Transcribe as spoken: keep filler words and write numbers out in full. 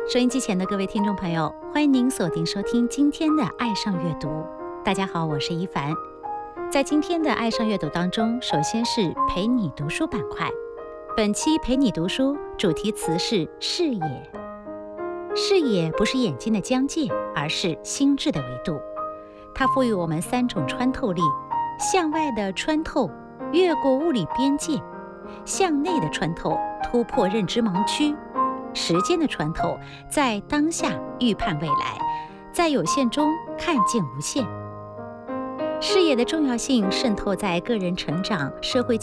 收音机前的各位听众朋友，欢迎您锁定收听今天的爱上阅读。大家好，我是一凡。在今天的爱上阅读当中，首先是陪你读书板块。本期陪你读书主题词是视野。视野不是眼睛的疆界，而是心智的维度。它赋予我们三种穿透力：向外的穿透，越过物理边界；向内的穿透，突破认知盲区；时间的穿透，在当下预判未来，在有限中看见无限。视野的重要性渗透在个人成长、社会